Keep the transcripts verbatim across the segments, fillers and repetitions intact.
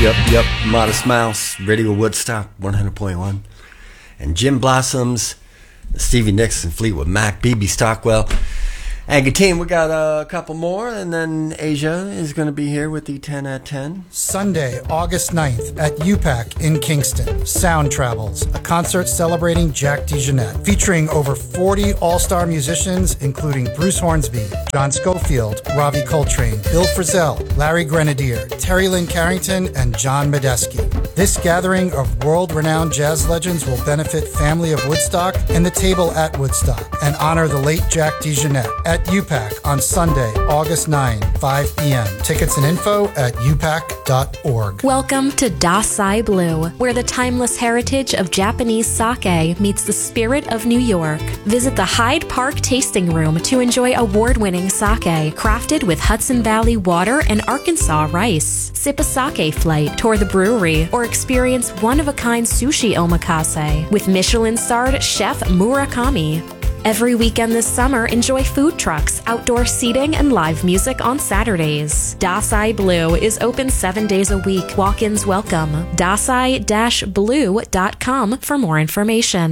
Yep, yep. Modest Mouse, Radio Woodstock, one hundred point one. And Jim Blossoms, Stevie Nicks and Fleetwood Mac, B B Stockwell. And Gatine, we got a couple more, and then Asia is going to be here with the ten at ten. Sunday, August ninth at U PAC in Kingston. Sound Travels, a concert celebrating Jack DeJohnette, featuring over forty all-star musicians, including Bruce Hornsby, John Schofield, Ravi Coltrane, Bill Frisell, Larry Grenadier, Terry Lynn Carrington, and John Medeski. This gathering of world-renowned jazz legends will benefit Family of Woodstock and the Table at Woodstock, and honor the late Jack DeJohnette at U PAC on Sunday, August ninth, five p.m. Tickets and info at u pac dot org. Welcome to Dasai Blue, where the timeless heritage of Japanese sake meets the spirit of New York. Visit the Hyde Park Tasting Room to enjoy award-winning sake crafted with Hudson Valley water and Arkansas rice. Sip a sake flight, tour the brewery, or experience one-of-a-kind sushi omakase with Michelin-starred Chef Murakami. Every weekend this summer, enjoy food trucks, outdoor seating, and live music on Saturdays. Dasai Blue is open seven days a week. Walk-ins welcome. dasai dash blue dot com for more information.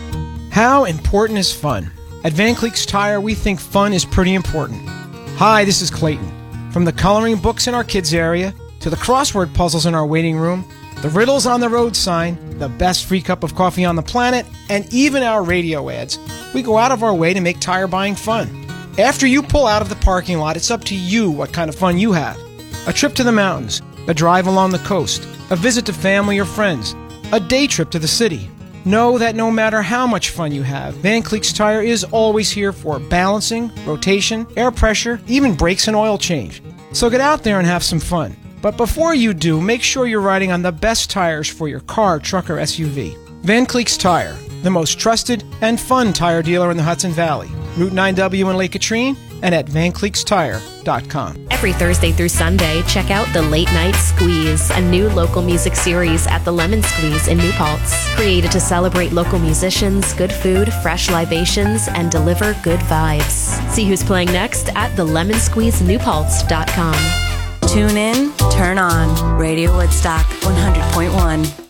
How important is fun? At Van Cleek's Tire, we think fun is pretty important. Hi, this is Clayton. From the coloring books in our kids' area, to the crossword puzzles in our waiting room, the riddles on the road sign, the best free cup of coffee on the planet, and even our radio ads, we go out of our way to make tire buying fun. After you pull out of the parking lot, it's up to you what kind of fun you have. A trip to the mountains, a drive along the coast, a visit to family or friends, a day trip to the city. Know that no matter how much fun you have, Van Cleek's Tire is always here for balancing, rotation, air pressure, even brakes and oil change. So get out there and have some fun. But before you do, make sure you're riding on the best tires for your car, truck, or S U V. Van Cleek's Tire, the most trusted and fun tire dealer in the Hudson Valley. Route nine W in Lake Katrine and at van cleeks tire dot com. Every Thursday through Sunday, check out The Late Night Squeeze, a new local music series at the Lemon Squeeze in New Paltz. Created to celebrate local musicians, good food, fresh libations, and deliver good vibes. See who's playing next at the lemon squeeze new paltz dot com. Tune in, turn on. Radio Woodstock one hundred point one.